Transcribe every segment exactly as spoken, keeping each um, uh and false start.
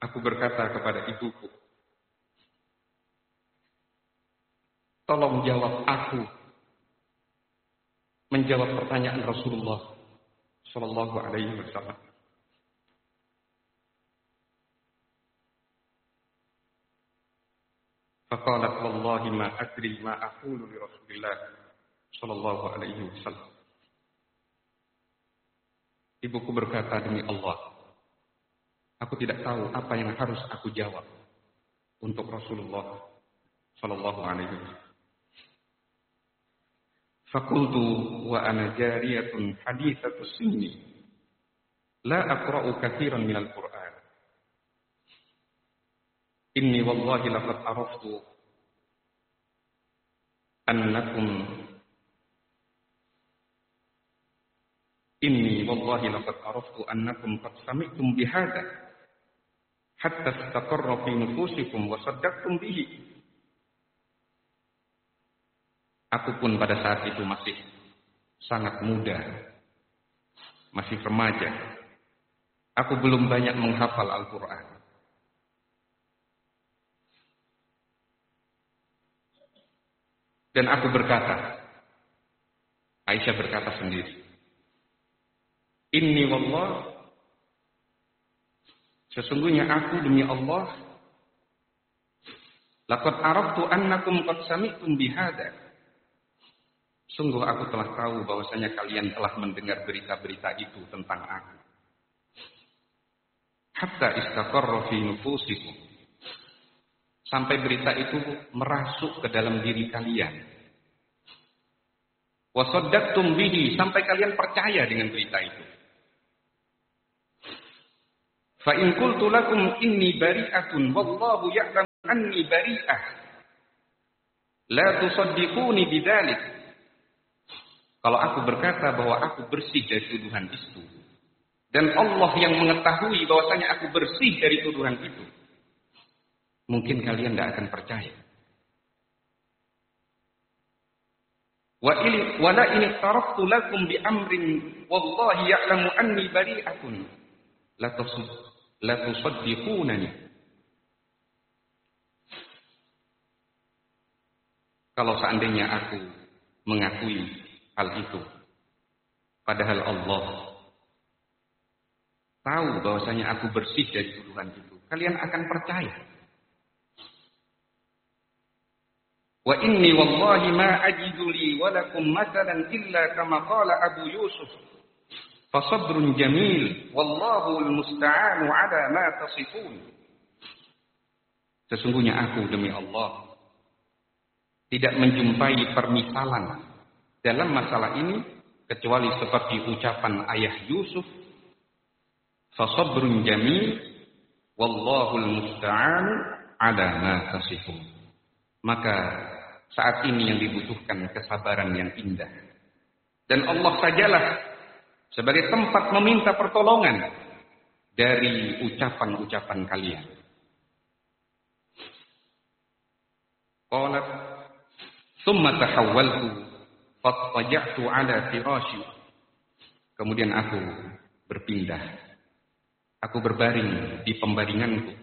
Aku berkata kepada ibuku, tolong jawab aku menjawab pertanyaan Rasulullah Sallallahu Alaihi Wasallam. Faqalat wallahi ma adri ma aqulu li Rasulillah Sallallahu Alaihi Wasallam. Ibuku berkata, demi Allah, aku tidak tahu apa yang harus aku jawab untuk Rasulullah Sallallahu Alaihi Wasallam. Fakultu wa ana jariyatun hadithatu sinni la aqra'u katsiran minal Qur'an. Inni wallahi laqad araftu annakum Inni wallahi laqad araftu annakum qad sami'tum bihadza hatta istaqarra fi nufusikum wa saddaqtum bihi. Aku pun pada saat itu masih sangat muda, masih remaja. Aku belum banyak menghafal Al-Quran. Dan aku berkata, Aisyah berkata sendiri, Inni wallah, sesungguhnya aku demi Allah, laqad araftu annakum qad sami'tum bihadza. Sungguh aku telah tahu bahwasanya kalian telah mendengar berita-berita itu tentang aku. Hatta istaqarra fi nufusikum. Sampai berita itu merasuk ke dalam diri kalian. Wa saddaqtum bihi, sampai kalian percaya dengan berita itu. Fa in qultu lakum inni bari'atun wallahu ya'lamu anni bari'ah. La tusaddiquni bidzalik. Kalau aku berkata bahwa aku bersih dari tuduhan itu, dan Allah yang mengetahui bahwasanya aku bersih dari tuduhan itu, mungkin kalian tidak akan percaya. Wa in wala in taraftu lakum bi amrin wallahi ya'lamu anni bari'atun la tusad la tusaddiqunani. Kalau seandainya aku mengakui hal itu, padahal Allah tahu bahwasanya aku bersih dari tuduhan itu, kalian akan percaya. Wa inni wallahi ma ajidu li wa lakum mathalan illa kama qala Abu Yusuf, fa sabrun jamil wallahu almusta'anu ala ma tasifun. Sesungguhnya aku demi Allah tidak menjumpai permisalan dalam masalah ini kecuali seperti ucapan ayah Yusuf, fasabrun jamil wallahul musta'an ala ma tasifun. Maka saat ini yang dibutuhkan kesabaran yang indah, dan Allah sajalah sebagai tempat meminta pertolongan dari ucapan-ucapan kalian. Qalat thumma tahawwaltu fattaja'tu ala firashi. Kemudian aku berpindah. Aku berbaring di pembaringanku.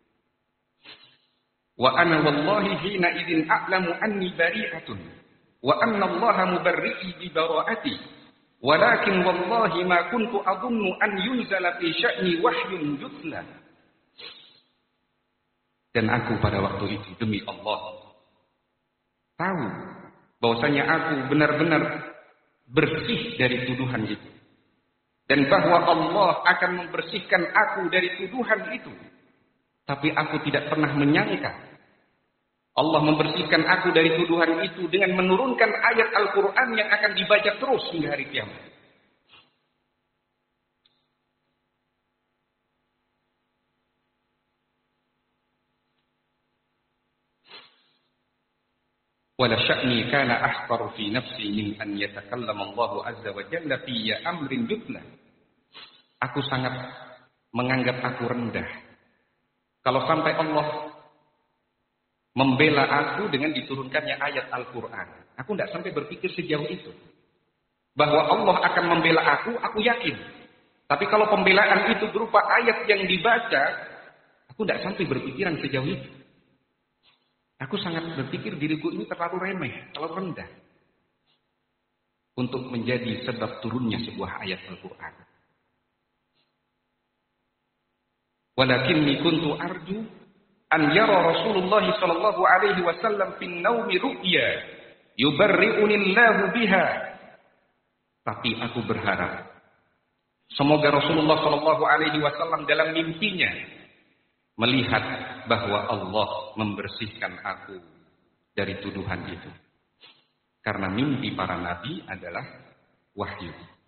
Wa ana wallahi hina idzin a'lamu anni bari'atun wa anna Allah mubarri'i bi bara'ati. Walakin wallahi ma kuntu adunnu an yunzala fi sya'ni wahyun yutla. Dan aku pada waktu itu demi Allah tahu bahwasanya aku benar-benar bersih dari tuduhan itu, dan bahwa Allah akan membersihkan aku dari tuduhan itu. Tapi aku tidak pernah menyangka Allah membersihkan aku dari tuduhan itu dengan menurunkan ayat Al-Quran yang akan dibaca terus hingga hari kiamat. Wala sya'ni kana ahqaru fi nafsi min an yatakallama Allah azza wa jalla fi amrin yutla. Aku sangat menganggap aku rendah kalau sampai Allah membela aku dengan diturunkannya ayat Al-Quran. Aku tidak sampai berpikir sejauh itu. Bahwa Allah akan membela aku, aku yakin. Tapi kalau pembelaan itu berupa ayat yang dibaca, Aku tidak sampai berpikiran sejauh itu. Aku sangat berpikir diriku ini terlalu remeh, terlalu rendah untuk menjadi sebab turunnya sebuah ayat Al-Quran. Walakinni kuntu arju an yara Rasulullah sallallahu alaihi wasallam fin naumi ru'ya yubarri'uni Allahu biha. Tapi aku berharap semoga Rasulullah sallallahu alaihi wasallam dalam mimpinya melihat bahwa Allah membersihkan aku dari tuduhan itu. Karena mimpi para nabi adalah wahyu.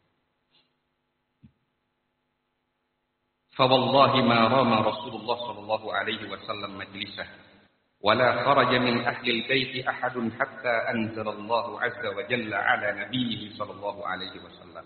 Fawallahi ma rama Rasulullah sallallahu alaihi wasallam majlisah wala kharaja min ahli al-bait ahadun hatta anzala Allah azza wa jalla ala nabiyhi sallallahu alaihi wasallam.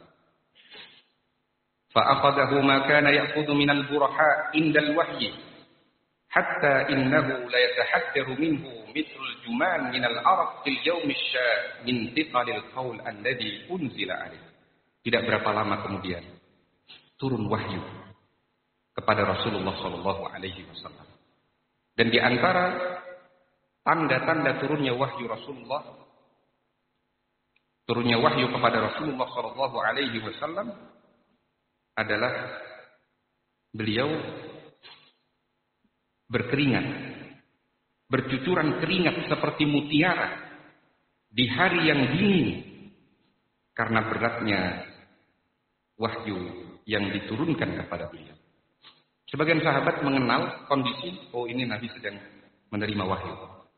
Fa akhadahu ma kana ya'khudhu min al-buraha inda al-wahyi hatta innahu la yatahaddaru minhu mithlu al-juman min al-araq fil yawm ash-sha' min thiqal al-qawl alladhi unzila alayhi. Tidak berapa lama kemudian turun wahyu kepada Rasulullah sallallahu alaihi wasallam. Dan di antara tanda-tanda turunnya wahyu Rasulullah turunnya wahyu kepada Rasulullah sallallahu alaihi wasallam adalah beliau berkeringat, bercucuran keringat seperti mutiara di hari yang dingin karena beratnya wahyu yang diturunkan kepada beliau. Sebagian sahabat mengenal kondisi, oh ini Nabi sedang menerima wahyu.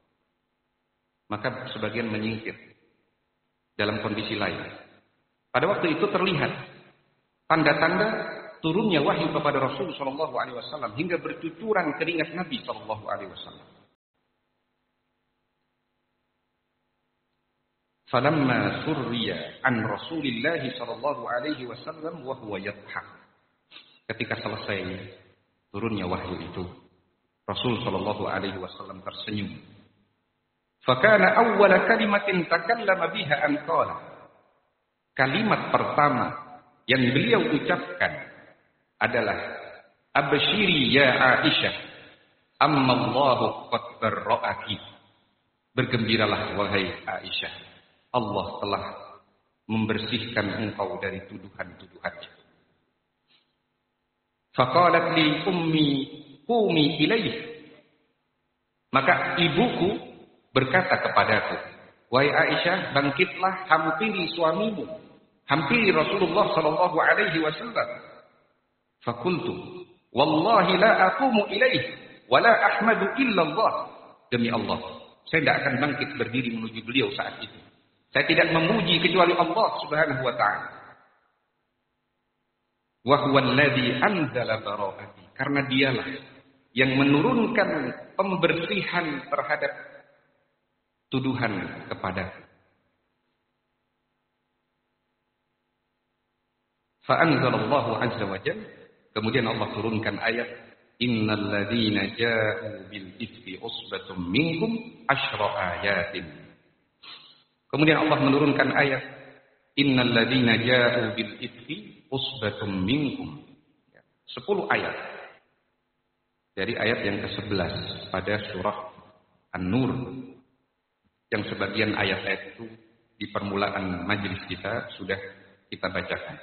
Maka sebagian menyingkir dalam kondisi lain. Pada waktu itu terlihat tanda-tanda turunnya wahyu kepada Rasul sallallahu alaihi wasallam hingga bercucuran keringat Nabi sallallahu alaihi wasallam. Falamma surriya an Rasulillah sallallahu alaihi wasallam wa huwa yadhhak. Ketika selesai turunnya wahyu itu, Rasul sallallahu alaihi wasallam tersenyum. Fakana awwala kalimatin takallama biha an qala. Kalimat pertama yang beliau ucapkan adalah abshiri ya Aisyah amma Allahu qad barra'aki. Bergembiralah wahai Aisyah, Allah telah membersihkan engkau dari tuduhan-tuduhan. Faqalat li ummi qumi ilaih. Maka ibuku berkata kepadaku, wahai Aisyah, bangkitlah, hampiri suamimu, hampiri Rasulullah sallallahu alaihi wasallam. Fakultu wallahi la aqumu ilaih wa la ahmadu illa Allah. Demi Allah, saya tidak akan bangkit berdiri menuju beliau saat itu. Saya tidak memuji kecuali Allah Subhanahu wa taala. Wa huwa alladhi anzala bara'ati, karena dialah yang menurunkan pembersihan terhadap tuduhan kepadaku. Fa anzalallahu azza wa jalla, kemudian Allah turunkan ayat innal ladzina ja'u bil ifki usbatum minkum asyra ayatin. Kemudian Allah menurunkan ayat innal ladzina ja'u bil ifki usbatum minkum. Sepuluh ayat dari ayat yang kesebelas pada surah An-Nur, yang sebagian ayat-ayat itu di permulaan majelis kita sudah kita bacakan.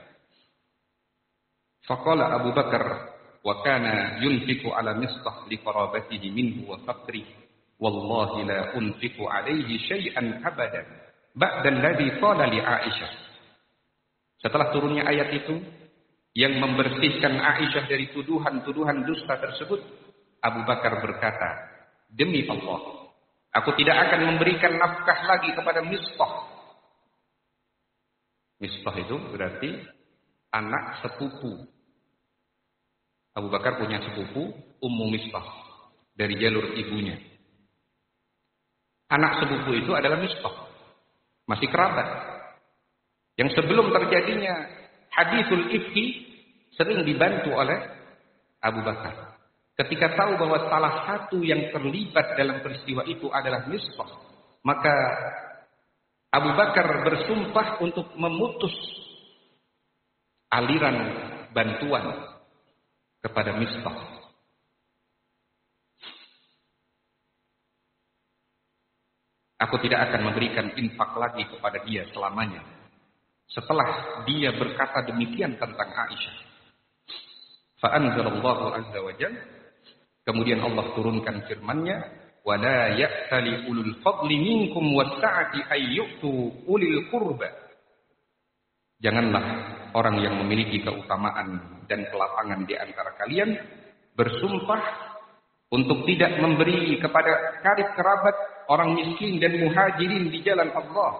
Faqala Abu Bakar wa kana yunfiqu ala Mistah li qarabatihi minhu wa faqri wallahi la unfiqu alaihi syai'an abadan ba'da alladhi qala li Aisyah. Setelah turunnya ayat itu yang membersihkan Aisyah dari tuduhan-tuduhan dusta tersebut, Abu Bakar berkata, demi Allah, aku tidak akan memberikan nafkah lagi kepada Mistah. Mistah itu berarti anak sepupu. Abu Bakar punya sepupu, Ummu Mistah, dari jalur ibunya. Anak sepupu itu adalah Mistah, masih kerabat. Yang sebelum terjadinya hadithul ifki sering dibantu oleh Abu Bakar. Ketika tahu bahwa salah satu yang terlibat dalam peristiwa itu adalah Mistah, maka Abu Bakar bersumpah untuk memutus aliran bantuan kepada Mistah. Aku tidak akan memberikan infak lagi kepada dia selamanya. Setelah dia berkata demikian tentang Aisyah. Fa'anzalallahu azza wa jalla. Kemudian Allah turunkan firman-Nya, "Wala ya'tali ulul fadli minkum was-sa'ati ay yu'tu ulil qurba." Janganlah orang yang memiliki keutamaan dan kelapangan di antara kalian bersumpah untuk tidak memberi kepada karib kerabat, orang miskin dan muhajirin di jalan Allah.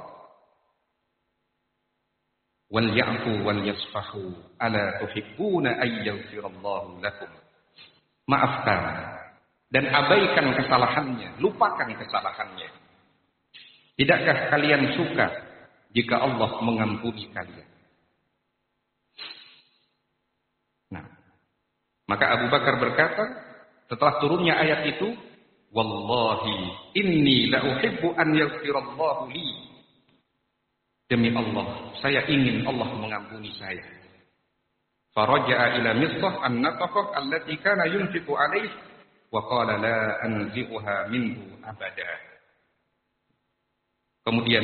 Wal ya'fu wal yasfahu ala tuhibbuna ay yaghfirallahu lakum. Maafkan dan abaikan kesalahannya, lupakan kesalahannya. Tidakkah kalian suka jika Allah mengampuni kalian? Nah, maka Abu Bakar berkata, setelah turunnya ayat itu, wallahi inni la uhibbu an yaghfirallahu li. Demi Allah, saya ingin Allah mengampuni saya. Faraja'a ila Mistah an-nafaqah allati kana yunfiqu alayhi wa qala la anzi'uha minhu abada. Kemudian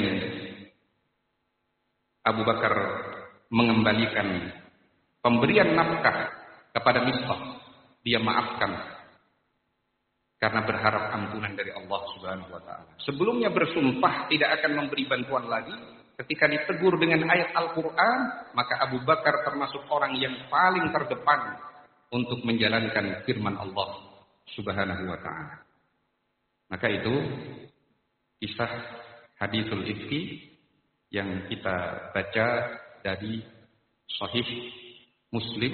Abu Bakar mengembalikan pemberian nafkah kepada Mistah. Dia maafkan karena berharap ampunan dari Allah Subhanahu wa taala. Sebelumnya bersumpah tidak akan memberi bantuan lagi. Ketika ditegur dengan ayat Al-Qur'an, maka Abu Bakar termasuk orang yang paling terdepan untuk menjalankan firman Allah Subhanahu wa taala. Maka itu kisah haditsul ifki yang kita baca dari Sahih Muslim.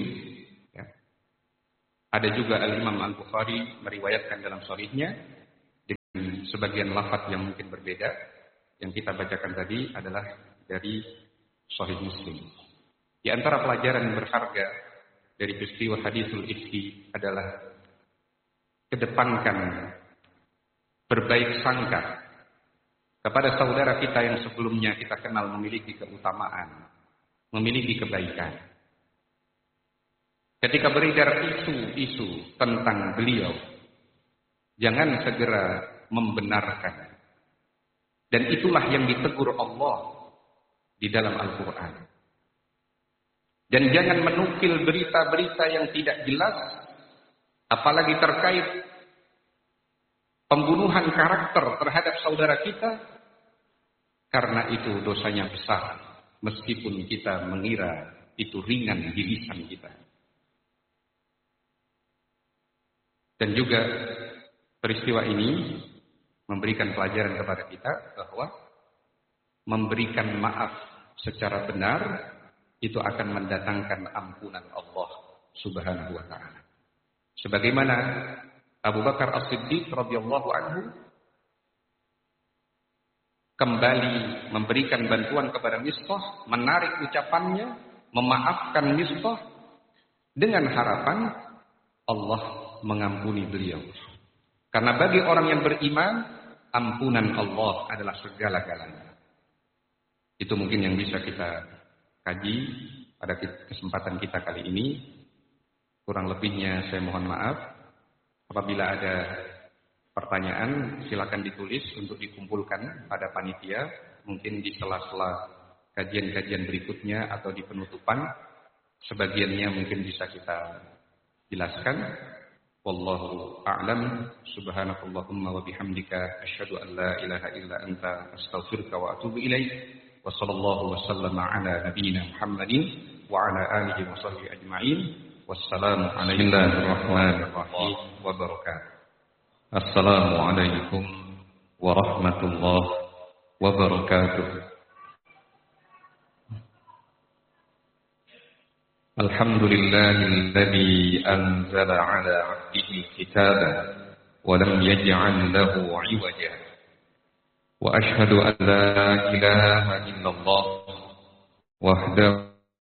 Ada juga Al-Imam Al-Bukhari meriwayatkan dalam sahihnya dengan sebagian lafaz yang mungkin berbeda. Yang kita bacakan tadi adalah dari Sahih Muslim. Di antara pelajaran yang berharga dari peristiwa haditsul ifki adalah kedepankan berbaik sangka kepada saudara kita yang sebelumnya kita kenal memiliki keutamaan, memiliki kebaikan. Ketika beredar isu-isu tentang beliau, jangan segera membenarkan. Dan itulah yang ditegur Allah di dalam Al-Quran. Dan jangan menukil berita-berita yang tidak jelas, apalagi terkait pembunuhan karakter terhadap saudara kita, karena itu dosanya besar, meskipun kita mengira itu ringan di lisan kita. Dan juga peristiwa ini memberikan pelajaran kepada kita bahwa memberikan maaf secara benar itu akan mendatangkan ampunan Allah Subhanahu wa taala. Sebagaimana Abu Bakar As-Siddiq radhiyallahu anhu kembali memberikan bantuan kepada Mistah, menarik ucapannya, memaafkan Mistah dengan harapan Allah mengampuni beliau. Karena bagi orang yang beriman, ampunan Allah adalah segala-galanya. Itu mungkin yang bisa kita kaji pada kesempatan kita kali ini. Kurang lebihnya saya mohon maaf. Apabila ada pertanyaan, silakan ditulis untuk dikumpulkan pada panitia. Mungkin di sela-sela kajian-kajian berikutnya atau di penutupan. Sebagiannya mungkin bisa kita jelaskan. Wallahu a'lam. Subhanakallahumma wa bihamdika asyhadu an la ilaha illa anta astaghfiruka wa atubu ilaik. Wa sallallahu wa sallama ala nabiyyina Muhammadin wa ala alihi wa sahbihi ajma'in. Wassalamu alaikum warahmatullahi wabarakatuh. Assalamualaikum warahmatullahi wabarakatuh. الحمد لله الذي أنزل على عبده الكتاب ولم يجعل له عوجا وأشهد أن لا إله إلا الله وحده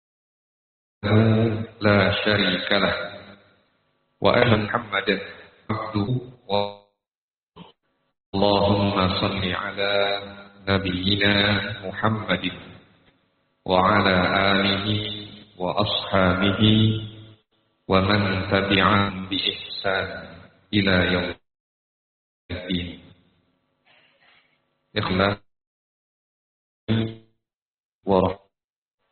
لا شريك له وأشهد محمدا عبده ورسوله اللهم صل على نبينا محمد وعلى آله وأصحابه ومن تبعهم بإحسان إلى يوم الدين. Ikhlas warahmatullahi